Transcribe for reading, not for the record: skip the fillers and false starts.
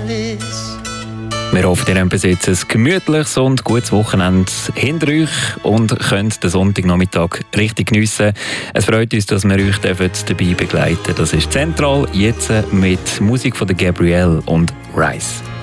Wir hoffen, ihr habt bis jetzt ein gemütliches und gutes Wochenende hinter euch und könnt den Sonntagnachmittag richtig geniessen. Es freut uns, dass wir euch dabei begleiten dürfen. Das ist zentral, jetzt mit Musik von der Gabrielle und Rice.